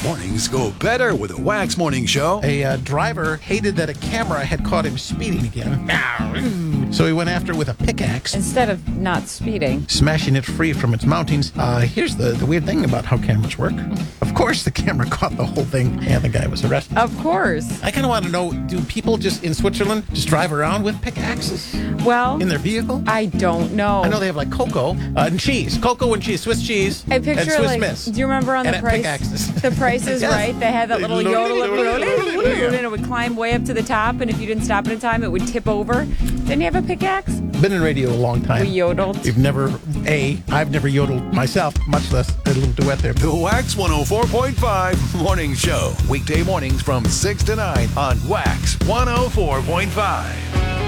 Mornings go better with a Wax Morning Show. A driver hated that a camera had caught him speeding again. So he went after it with a pickaxe, Instead of not speeding. smashing it free from its mountings. Here's the weird thing about how cameras work. Of course, the camera caught the whole thing, and the guy was arrested. Of course. I kind of want to know, do people just in Switzerland just drive around with pickaxes Well, in their vehicle? I don't know. I know they have like cocoa and cheese. Cocoa and cheese, Swiss cheese, I picture and Swiss like, Miss. do you remember on And the at price? pickaxes. The Price is Yes. Right. They had that little yodel, and Yeah. it would climb way up to the top, and if you didn't stop it in time, it would tip over. Didn't you have a pickaxe? Been in radio a long time. We yodeled. You've never, I've never yodeled myself, much less a little duet there. The Wax 104.5 Morning Show. Weekday mornings from 6 to 9 on Wax 104.5.